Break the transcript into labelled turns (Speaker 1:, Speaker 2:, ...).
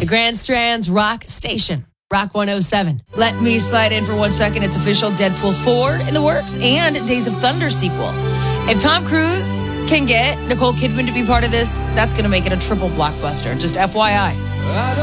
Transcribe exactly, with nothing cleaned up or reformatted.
Speaker 1: Grand Strand's Rock Station. Rock one oh seven. Let me slide in for one second. It's official. Deadpool four in the works and Days of Thunder sequel. If Tom Cruise can get Nicole Kidman to be part of this, that's going to make it a triple blockbuster. Just F Y I.